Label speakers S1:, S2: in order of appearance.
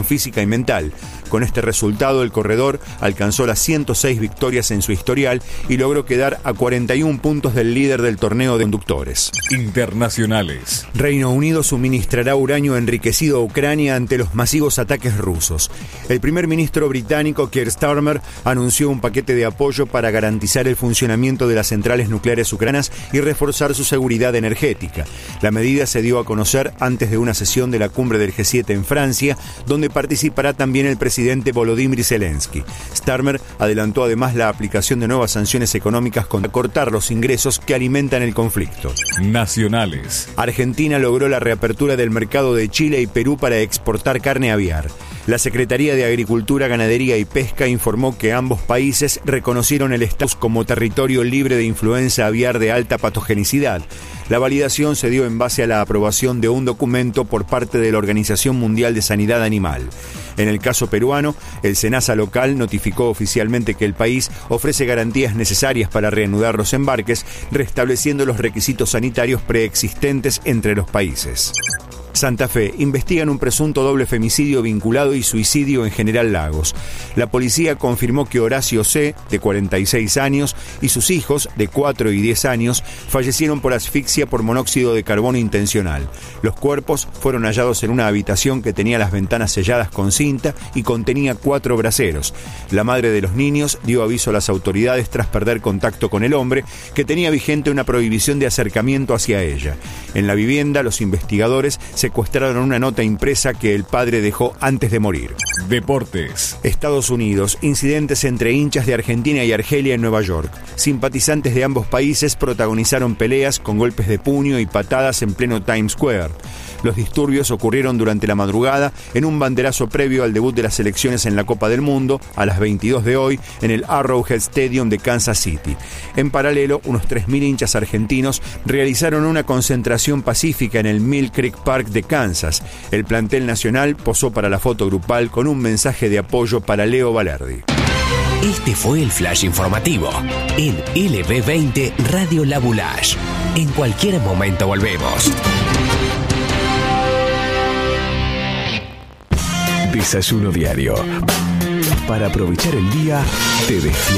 S1: física y mental. Con este resultado, el corredor alcanzó las 106 victorias en su historial y logró quedar a 41 puntos del líder del torneo de conductores.
S2: Internacionales.
S1: Reino Unido suministrará uranio enriquecido a Ucrania ante los masivos ataques rusos. El primer ministro británico Keir Starmer anunció un paquete de apoyo para garantizar el funcionamiento de las centrales nucleares ucranianas y reforzar su seguridad energética. La medida se dio a conocer antes de una sesión de la cumbre del G7 en Francia, donde participará también el presidente Volodymyr Zelensky. Starmer adelantó además la aplicación de nuevas sanciones económicas para cortar los ingresos que alimentan el conflicto.
S2: Nacionales.
S1: Argentina logró la reapertura del mercado de Chile y Perú para exportar carne aviar. La Secretaría de Agricultura, Ganadería y Pesca informó que ambos países reconocieron el estatus como territorio libre de influenza aviar de alta patogenicidad. La validación se dio en base a la aprobación de un documento por parte de la Organización Mundial de Sanidad Animal. En el caso peruano, el SENASA local notificó oficialmente que el país ofrece garantías necesarias para reanudar los embarques, restableciendo los requisitos sanitarios preexistentes entre los países. Santa Fe, investigan un presunto doble femicidio vinculado y suicidio en General Lagos. La policía confirmó que Horacio C., de 46 años, y sus hijos, de 4 y 10 años, fallecieron por asfixia por monóxido de carbono intencional. Los cuerpos fueron hallados en una habitación que tenía las ventanas selladas con cinta y contenía 4 braseros. La madre de los niños dio aviso a las autoridades tras perder contacto con el hombre, que tenía vigente una prohibición de acercamiento hacia ella. En la vivienda, los investigadores secuestraron una nota impresa que el padre dejó antes de morir.
S2: Deportes.
S1: Estados Unidos. Incidentes entre hinchas de Argentina y Argelia en Nueva York. Simpatizantes de ambos países protagonizaron peleas con golpes de puño y patadas en pleno Times Square. Los disturbios ocurrieron durante la madrugada en un banderazo previo al debut de las selecciones en la Copa del Mundo a las 22 de hoy en el Arrowhead Stadium de Kansas City. En paralelo, unos 3.000 hinchas argentinos realizaron una concentración pacífica en el Mill Creek Park de Kansas. El plantel nacional posó para la foto grupal con un mensaje de apoyo para Leo Valerdi.
S3: Este fue el Flash Informativo en LB20 Radio La Boulaye. En cualquier momento volvemos.
S4: Desayuno diario. Para aprovechar el día, te despiertas.